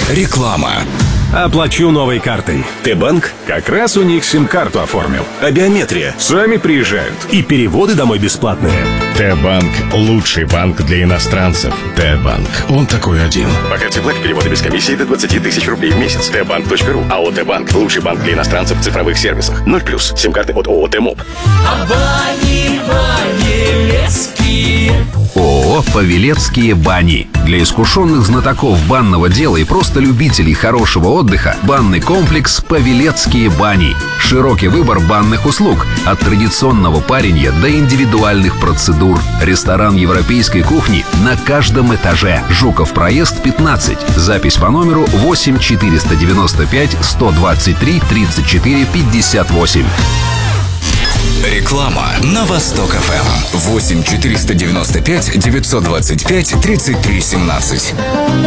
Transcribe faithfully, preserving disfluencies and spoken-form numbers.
Реклама. Оплачу новой картой. Т-банк? Как раз у них сим-карту оформил. А биометрия? Сами приезжают. И переводы домой бесплатные. Т-банк – лучший банк для иностранцев. Т-банк. Он такой один. По карте Black переводы без комиссии до двадцати тысяч рублей в месяц. Т-банк точка ру. АО Т-банк – лучший банк для иностранцев в цифровых сервисах. ноль плюс. Сим-карты от ООО Т-моб. Бани, Павелецкие. ООО «Павелецкие бани». Для искушенных знатоков банного дела и просто любителей хорошего отдыха банный комплекс «Павелецкие бани». Широкий выбор банных услуг – от традиционного паренья до индивидуальных процедур. Ресторан европейской кухни на каждом этаже. Жуков проезд, пятнадцать. Запись по номеру восемь четыреста девяносто пять сто двадцать три тридцать четыре пятьдесят восемь. Реклама на Восток эф эм. восемь четыреста девяносто пять девятьсот двадцать пять тридцать три семнадцать.